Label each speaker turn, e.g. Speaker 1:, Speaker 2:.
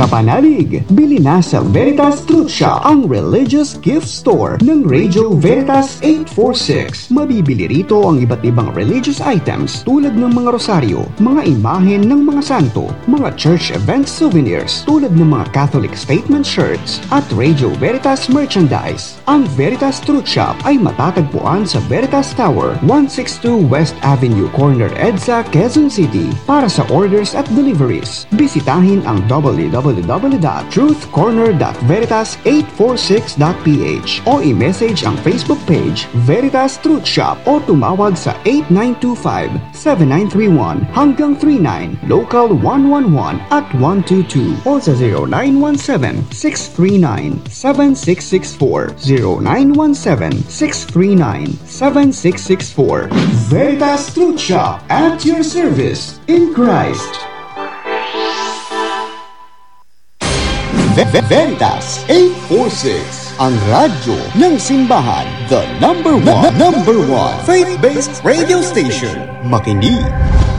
Speaker 1: kapanalig, bili na sa Veritas Truth Shop, ang religious gift store ng Radio Veritas 846. Mabibili rito ang iba't ibang religious items tulad ng mga rosaryo, mga imahen ng mga santo, mga church event souvenirs tulad ng mga Catholic statement shirts at Radio Veritas merchandise. Ang Veritas Truth Shop ay matatagpuan sa Veritas Tower, 162 West Avenue Corner, EDSA, Quezon City. Para sa orders at deliveries, bisitahin ang www.truthcorner.veritas846.ph o i-message ang Facebook page Veritas Truth Shop o tumawag sa 8925-7931 hanggang 39, local 111 at 122 o sa 0917-639-7664, 0917-639-7664. Veritas Truth Shop, at your service in Christ. Veritas 846, ang radyo ng simbahan, the number one faith-based radio station. Makinig.